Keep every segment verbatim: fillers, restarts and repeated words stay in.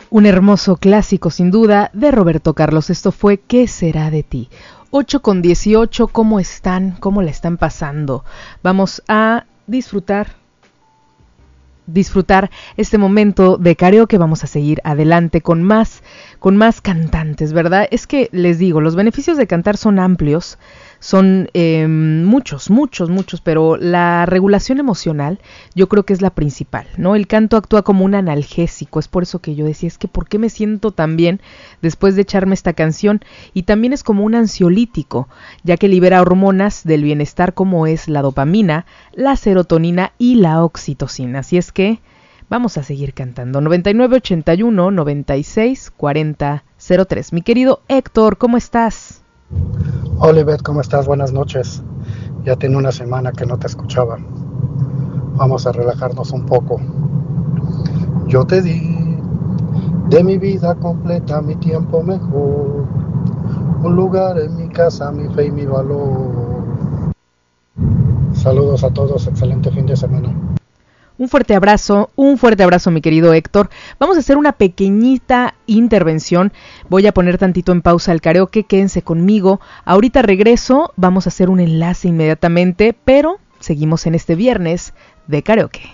Un hermoso clásico sin duda de Roberto Carlos. Esto fue ¿Qué será de ti? ocho con dieciocho, ¿cómo están? ¿Cómo la están pasando? Vamos a disfrutar disfrutar este momento de karaoke. Vamos a seguir adelante con más con más cantantes, ¿verdad? Es que les digo, los beneficios de cantar son amplios, son eh, muchos, muchos, muchos, pero la regulación emocional yo creo que es la principal, ¿no? El canto actúa como un analgésico, es por eso que yo decía, es que ¿por qué me siento tan bien después de echarme esta canción? Y también es como un ansiolítico, ya que libera hormonas del bienestar como es la dopamina, la serotonina y la oxitocina, así es que vamos a seguir cantando. noventa y nueve ochenta y uno noventa y seis cuarenta cero tres. Mi querido Héctor, ¿cómo estás? Hola, Beth, ¿cómo estás? Buenas noches. Ya tiene una semana que no te escuchaba. Vamos a relajarnos un poco. Yo te di de mi vida completa, mi tiempo mejor, un lugar en mi casa, mi fe y mi valor. Saludos a todos, excelente fin de semana. Un fuerte abrazo, un fuerte abrazo, mi querido Héctor. Vamos a hacer una pequeñita intervención. Voy a poner tantito en pausa el karaoke, quédense conmigo. Ahorita regreso, vamos a hacer un enlace inmediatamente, pero seguimos en este viernes de karaoke.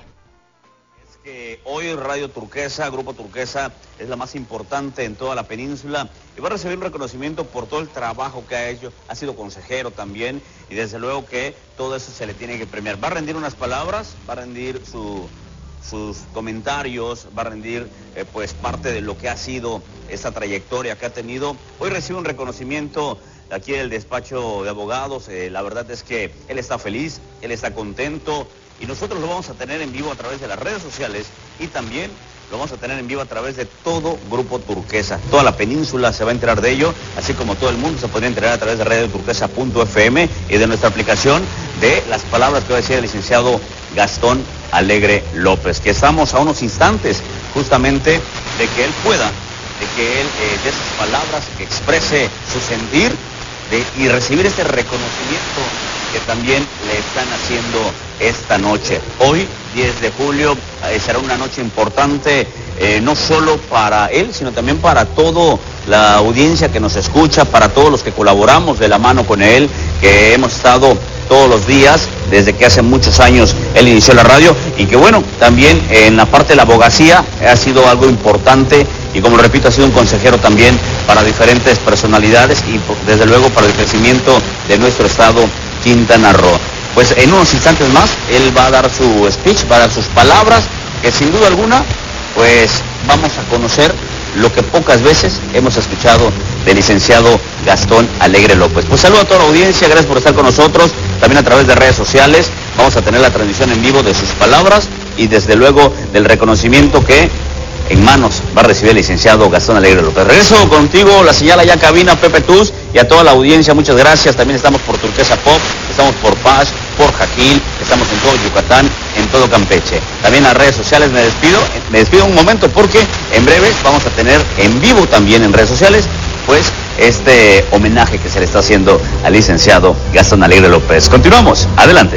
Es que hoy Radio Turquesa, Grupo Turquesa, es la más importante en toda la península y va a recibir un reconocimiento por todo el trabajo que ha hecho. Ha sido consejero también y desde luego que todo eso se le tiene que premiar. Va a rendir unas palabras, va a rendir su, sus comentarios, va a rendir eh, pues parte de lo que ha sido esta trayectoria que ha tenido. Hoy recibe un reconocimiento aquí del despacho de abogados. Eh, la verdad es que él está feliz, él está contento y nosotros lo vamos a tener en vivo a través de las redes sociales y también lo vamos a tener en vivo a través de todo Grupo Turquesa. Toda la península se va a enterar de ello, así como todo el mundo se puede enterar a través de radio turquesa punto f m y de nuestra aplicación de las palabras que va a decir el licenciado Gastón Alegre López, que estamos a unos instantes justamente de que él pueda, de que él eh, dé sus palabras, que exprese su sentir de, y recibir este reconocimiento que también le están haciendo esta noche. Hoy, diez de julio, eh, será una noche importante, eh, no solo para él, sino también para toda la audiencia que nos escucha, para todos los que colaboramos de la mano con él, que hemos estado todos los días, desde que hace muchos años él inició la radio, y que bueno, también eh, en la parte de la abogacía ha sido algo importante, y como repito, ha sido un consejero también para diferentes personalidades, y desde luego para el crecimiento de nuestro estado Quintana Roo. Pues en unos instantes más, él va a dar su speech, va a dar sus palabras, que sin duda alguna, pues vamos a conocer lo que pocas veces hemos escuchado del licenciado Gastón Alegre López. Pues saludo a toda la audiencia, gracias por estar con nosotros, también a través de redes sociales, vamos a tener la transmisión en vivo de sus palabras y desde luego del reconocimiento que en manos va a recibir el licenciado Gastón Alegre López. Regreso contigo, la señal allá en cabina, Pepe Tuz, y a toda la audiencia, muchas gracias. También estamos por Turquesa Pop, estamos por Paz, por Jaquil, estamos en todo Yucatán, en todo Campeche. También a redes sociales me despido, me despido un momento porque en breve vamos a tener en vivo también en redes sociales, pues este homenaje que se le está haciendo al licenciado Gastón Alegre López. Continuamos, adelante.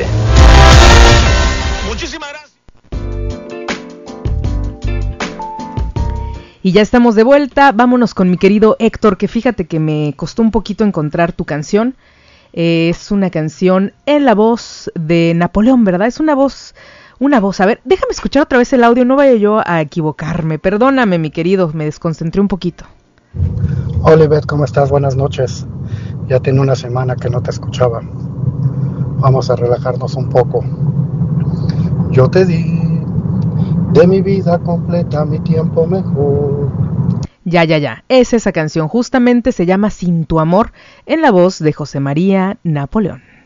Muchísimas gracias. Y ya estamos de vuelta, vámonos con mi querido Héctor, que fíjate que me costó un poquito encontrar tu canción. Eh, es una canción en la voz de Napoleón, ¿verdad? Es una voz, una voz, a ver, déjame escuchar otra vez el audio, no vaya yo a equivocarme. Perdóname, mi querido, me desconcentré un poquito. Hola, Beth, ¿cómo estás? Buenas noches. Ya tiene una semana que no te escuchaba. Vamos a relajarnos un poco. Yo te di de mi vida completa, mi tiempo mejor. Ya, ya, ya. Es esa canción. Justamente se llama Sin tu amor, en la voz de José María Napoleón.